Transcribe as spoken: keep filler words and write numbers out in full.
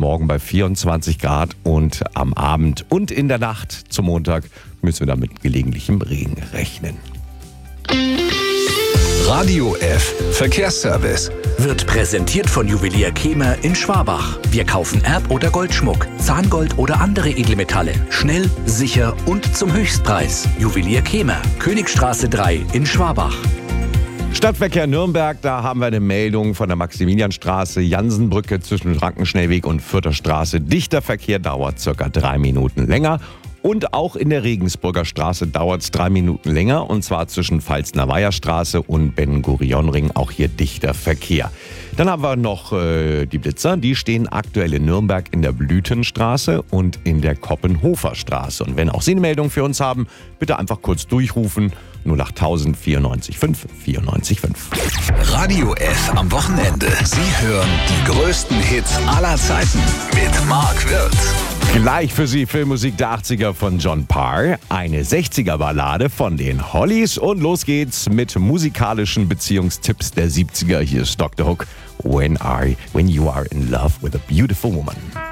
morgen bei vierundzwanzig Grad und am Abend und in der Nacht zum Montag müssen wir dann mit gelegentlichem Regen rechnen. Radio F Verkehrsservice wird präsentiert von Juwelier Kemer in Schwabach. Wir kaufen Erb- oder Goldschmuck, Zahngold oder andere Edelmetalle. Schnell, sicher und zum Höchstpreis. Juwelier Kemer, Königstraße drei in Schwabach. Stadtverkehr Nürnberg, da haben wir eine Meldung von der Maximilianstraße, Jansenbrücke zwischen Frankenschnellweg und Fürther Straße. Dichter Verkehr dauert circa drei Minuten länger. Und auch in der Regensburger Straße dauert es drei Minuten länger, und zwar zwischen Pfalzner Weiherstraße und Ben-Gurion-Ring, auch hier dichter Verkehr. Dann haben wir noch äh, die Blitzer, die stehen aktuell in Nürnberg in der Blütenstraße und in der Koppenhofer Straße. Und wenn auch Sie eine Meldung für uns haben, bitte einfach kurz durchrufen, null acht tausend vierundneunzig fünf vierundneunzig fünf. Radio F am Wochenende. Sie hören die größten Hits aller Zeiten mit Marc Wirth. Gleich für Sie Filmmusik der achtziger von John Parr, eine sechziger-Ballade von den Hollies und los geht's mit musikalischen Beziehungstipps der siebziger. Hier ist Doktor Hook, When, I, when You Are in Love with a Beautiful Woman.